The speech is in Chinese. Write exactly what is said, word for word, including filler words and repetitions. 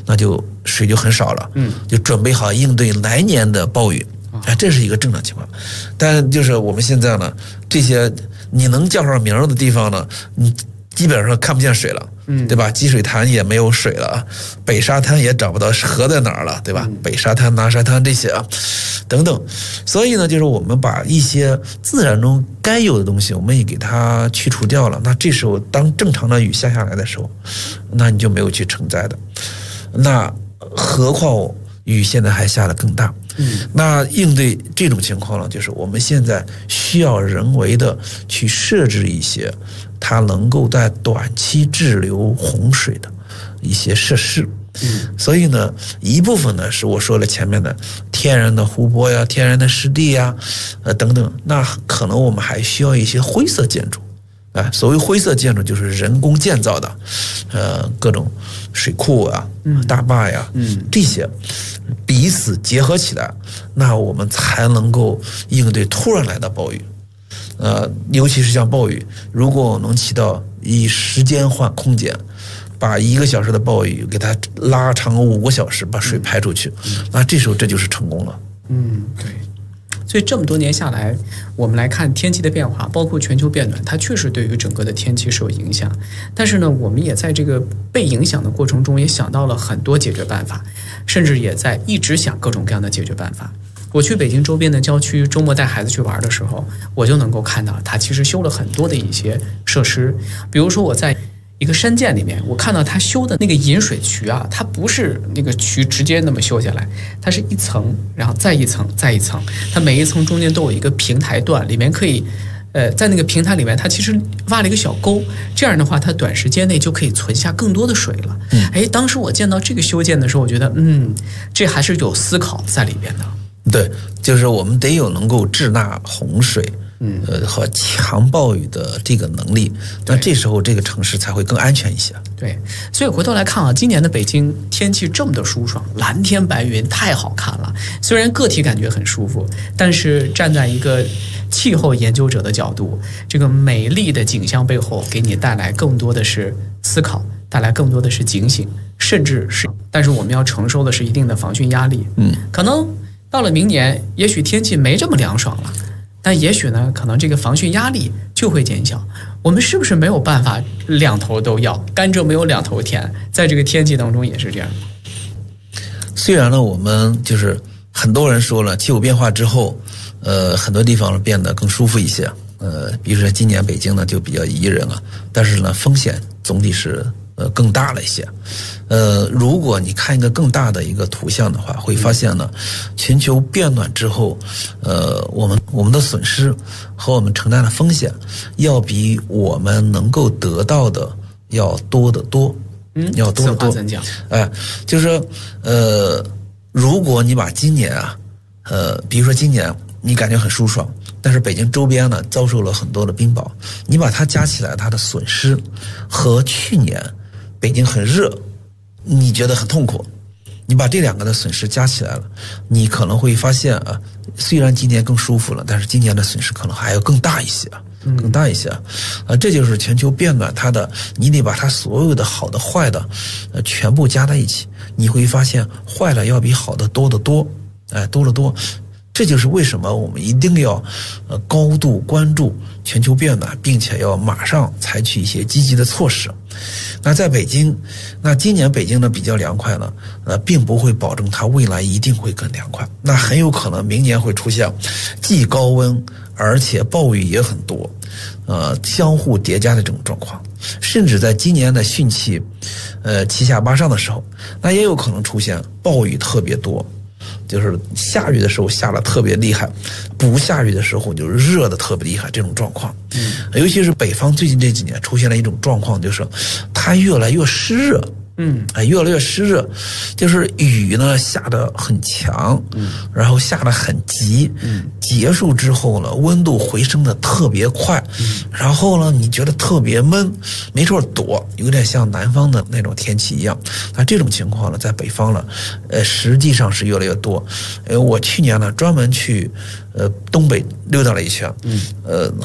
那就水就很少了，嗯，就准备好应对来年的暴雨，哎，这是一个正常情况。但就是我们现在呢，这些你能叫上名的地方呢，你基本上看不见水了，嗯，对吧？积水潭也没有水了，北沙滩也找不到河在哪儿了，对吧？嗯、北沙滩、南沙滩这些啊，等等。所以呢，就是我们把一些自然中该有的东西，我们也给它去除掉了。那这时候，当正常的雨下下来的时候，那你就没有去承载的。那何况雨现在还下得更大。嗯，那应对这种情况呢，就是我们现在需要人为的去设置一些它能够在短期滞留洪水的一些设施。嗯，所以呢，一部分呢是我说了前面的天然的湖泊呀、天然的湿地呀，呃等等。那可能我们还需要一些灰色建筑。哎，所谓灰色建筑就是人工建造的，呃，各种水库啊、大坝呀，嗯，这些彼此结合起来，那我们才能够应对突然来的暴雨。呃，尤其是像暴雨，如果能起到以时间换空间，把一个小时的暴雨给它拉长五个小时，把水排出去，嗯、那这时候这就是成功了。 嗯，对。所以这么多年下来，我们来看天气的变化，包括全球变暖，它确实对于整个的天气是有影响。但是呢，我们也在这个被影响的过程中，也想到了很多解决办法，甚至也在一直想各种各样的解决办法。我去北京周边的郊区，周末带孩子去玩的时候，我就能够看到它其实修了很多的一些设施，比如说我在一个山涧里面，我看到他修的那个引水渠啊，它不是那个渠直接那么修下来，它是一层，然后再一层，再一层，它每一层中间都有一个平台段，里面可以，呃，在那个平台里面，它其实挖了一个小沟，这样的话，它短时间内就可以存下更多的水了。嗯，哎，当时我见到这个修建的时候，我觉得，嗯，这还是有思考在里边的。 对，就是我们得有能够滞纳洪水。嗯，呃，和强暴雨的这个能力，那这时候这个城市才会更安全一些。 对，所以回头来看啊，今年的北京天气这么的舒爽，蓝天白云太好看了。虽然个体感觉很舒服，但是站在一个气候研究者的角度，这个美丽的景象背后，给你带来更多的是思考，带来更多的是警醒，甚至是，但是我们要承受的是一定的防汛压力。嗯，可能到了明年，也许天气没这么凉爽了。但也许呢，可能这个防汛压力就会减小。我们是不是没有办法两头都要？甘蔗没有两头甜，在这个天气当中也是这样。 虽然呢，我们就是很多人说了，气候变化之后，呃，很多地方变得更舒服一些。呃，比如说今年北京呢就比较宜人了，但是呢，风险总体是呃更大了一些。呃，如果你看一个更大的一个图像的话，会发现呢，全球变暖之后，呃，我们我们的损失和我们承担的风险，要比我们能够得到的要多得多， 嗯， 要多得多。 怎讲？ 哎，就是说，呃，如果你把今年啊，呃，比如说今年你感觉很舒爽，但是北京周边呢遭受了很多的冰雹，你把它加起来，它的损失和去年北京很热，你觉得很痛苦，你把这两个的损失加起来了，你可能会发现啊，虽然今年更舒服了，但是今年的损失可能还要更大一些，更大一些啊，这就是全球变暖它的，你得把它所有的好的坏的，呃，全部加在一起，你会发现坏的要比好的多得多，哎，多得多。这就是为什么我们一定要呃高度关注全球变暖，并且要马上采取一些积极的措施。那在北京，那今年北京呢比较凉快呢，呃，并不会保证它未来一定会更凉快。那很有可能明年会出现既高温而且暴雨也很多，呃，相互叠加的这种状况。甚至在今年的汛期，呃，七下八上的时候，那也有可能出现暴雨特别多。就是下雨的时候下得特别厉害，不下雨的时候就是热的特别厉害这种状况。嗯，尤其是北方最近这几年出现了一种状况，就是它越来越湿热。嗯，哎，越来越湿热，就是雨呢下得很强，嗯，然后下得很急，嗯，结束之后呢，温度回升的特别快，嗯，然后呢，你觉得特别闷，没处躲，有点像南方的那种天气一样。那这种情况呢，在北方呢，呃，实际上是越来越多。呃，我去年呢专门去呃东北溜达了一圈，嗯，呃。